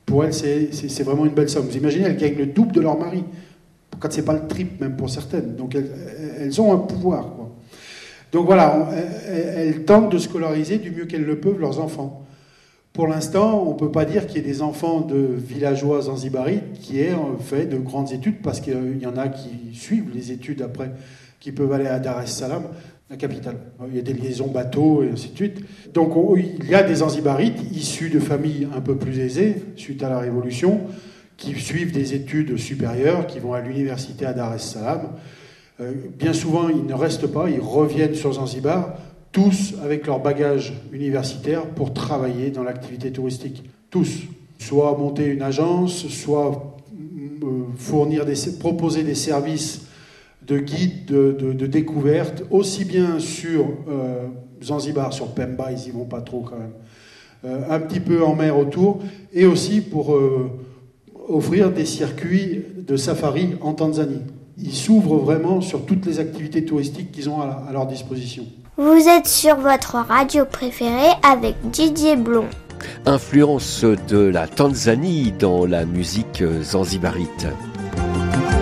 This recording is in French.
Pour elles, c'est vraiment une belle somme. Vous imaginez, elles gagnent le double de leur mari, quand c'est pas le triple même pour certaines. Donc elles ont un pouvoir, quoi. Donc voilà, elles tentent de scolariser du mieux qu'elles le peuvent leurs enfants. Pour l'instant, on ne peut pas dire qu'il y ait des enfants de villageois zanzibarites qui aient fait de grandes études, parce qu'il y en a qui suivent les études après, qui peuvent aller à Dar es Salaam, la capitale. Il y a des liaisons bateaux et ainsi de suite. Donc il y a des zanzibarites issus de familles un peu plus aisées, suite à la Révolution, qui suivent des études supérieures, qui vont à l'université à Dar es Salaam. Bien souvent, ils ne restent pas, ils reviennent sur Zanzibar, tous avec leur bagage universitaire pour travailler dans l'activité touristique. Tous. Soit monter une agence, soit proposer des services de guide, de découverte, aussi bien sur Zanzibar, sur Pemba, ils n'y vont pas trop quand même, un petit peu en mer autour, et aussi pour offrir des circuits de safari en Tanzanie. Ils s'ouvrent vraiment sur toutes les activités touristiques qu'ils ont à leur disposition. Vous êtes sur votre radio préférée avec Didier Blond. Influence de la Tanzanie dans la musique zanzibarite.